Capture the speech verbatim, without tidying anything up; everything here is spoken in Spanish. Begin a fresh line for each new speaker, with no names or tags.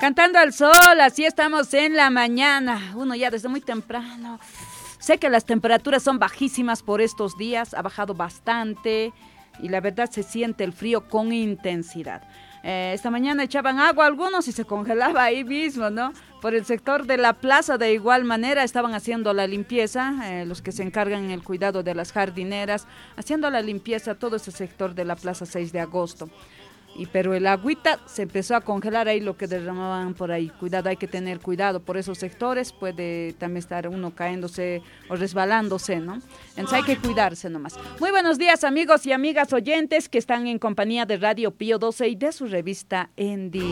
Cantando al sol, así estamos en la mañana. Uno ya desde muy temprano. Sé que las temperaturas son bajísimas por estos días, ha bajado bastante y la verdad se siente el frío con intensidad. Eh, esta mañana echaban agua algunos y se congelaba ahí mismo, ¿no? Por el sector de la plaza de igual manera estaban haciendo la limpieza, eh, los que se encargan en el cuidado de las jardineras, haciendo la limpieza todo ese sector de la plaza seis de agosto. Y pero el agüita se empezó a congelar ahí lo que derramaban por ahí. Cuidado, hay que tener cuidado por esos sectores, puede también estar uno caéndose o resbalándose, ¿no? Entonces hay que cuidarse nomás. Muy buenos días amigos y amigas oyentes que están en compañía de Radio Pío doce y de su revista En Día.